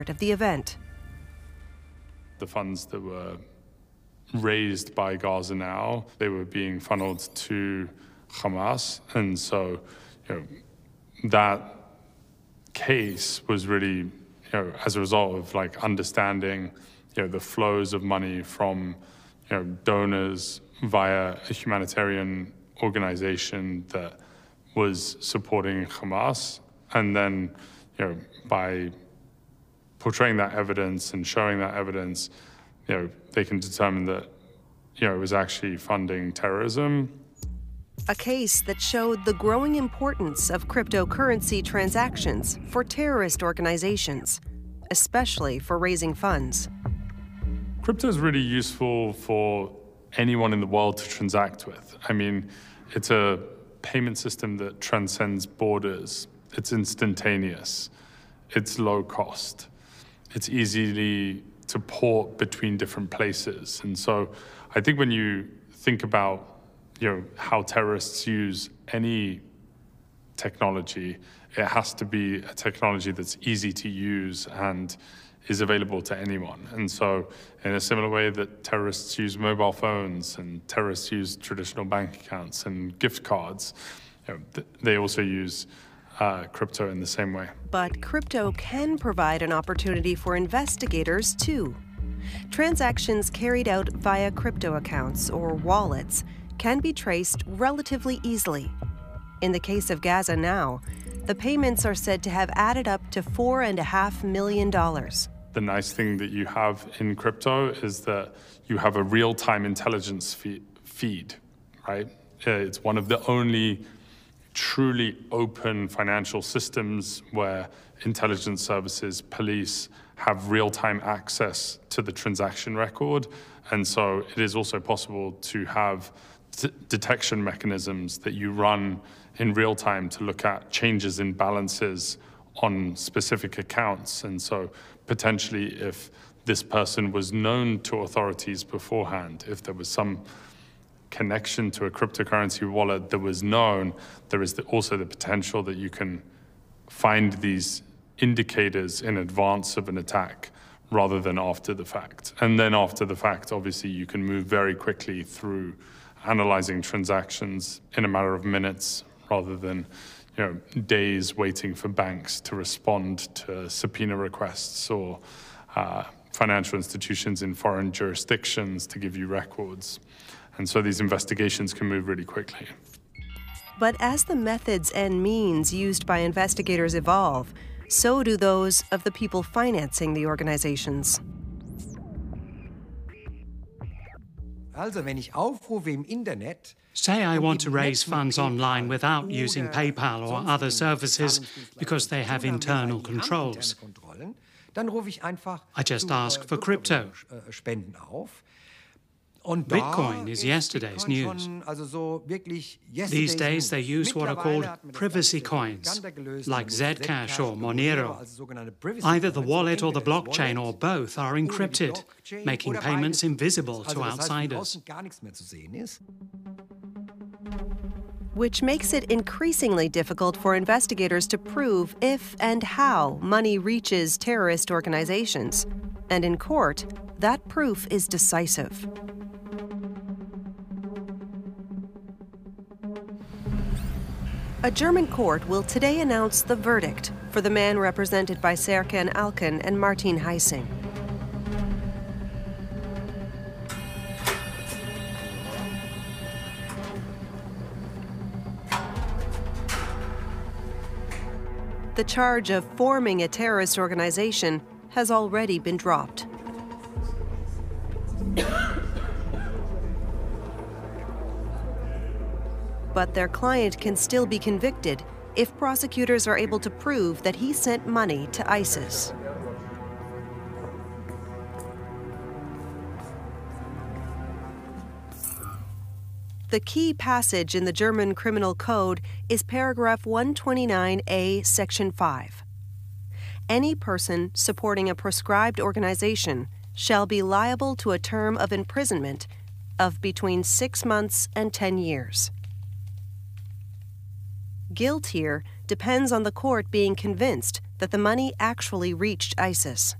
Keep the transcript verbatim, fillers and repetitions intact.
of the event. The funds that were raised by Gaza Now, they were being funneled to Hamas. And so, you know, that case was really, you know, as a result of like understanding, you know, the flows of money from, you know, donors via a humanitarian organization that was supporting Hamas. And then, you know, by portraying that evidence and showing that evidence, you know, they can determine that, you know, it was actually funding terrorism. A case that showed the growing importance of cryptocurrency transactions for terrorist organizations, especially for raising funds. Crypto is really useful for anyone in the world to transact with. I mean, it's a payment system that transcends borders. It's instantaneous. It's low cost. It's easily to port between different places. And so I think when you think about, you know, how terrorists use any technology, it has to be a technology that's easy to use and is available to anyone. And so in a similar way that terrorists use mobile phones and terrorists use traditional bank accounts and gift cards, you know, th they also use uh, crypto in the same way. But crypto can provide an opportunity for investigators too. Transactions carried out via crypto accounts or wallets can be traced relatively easily. In the case of Gaza Now, the payments are said to have added up to four and a half million dollars. The nice thing that you have in crypto is that you have a real-time intelligence feed, right? It's one of the only truly open financial systems where intelligence services, police have real-time access to the transaction record. And so it is also possible to have detection mechanisms that you run in real time to look at changes in balances on specific accounts. And so potentially if this person was known to authorities beforehand, if there was some connection to a cryptocurrency wallet that was known, there is also the potential that you can find these indicators in advance of an attack rather than after the fact. And then after the fact, obviously you can move very quickly through analyzing transactions in a matter of minutes rather than, you know, days waiting for banks to respond to subpoena requests or uh, financial institutions in foreign jurisdictions to give you records. And so these investigations can move really quickly. But as the methods and means used by investigators evolve, so do those of the people financing the organizations. Say I want to raise funds online without using PayPal or other services because they have internal controls. I just ask for crypto. Bitcoin is yesterday's news. These days they use what are called privacy coins, like Zcash or Monero. Either the wallet or the blockchain or both are encrypted, making payments invisible to outsiders. Which makes it increasingly difficult for investigators to prove if and how money reaches terrorist organizations. And in court, that proof is decisive. A German court will today announce the verdict for the man represented by Serkan Alkan and Martin Heising. The charge of forming a terrorist organization has already been dropped. But their client can still be convicted if prosecutors are able to prove that he sent money to ISIS. The key passage in the German Criminal Code is paragraph one twenty-nine A, section five. Any person supporting a proscribed organization shall be liable to a term of imprisonment of between six months and ten years. Guilt here depends on the court being convinced that the money actually reached ISIS.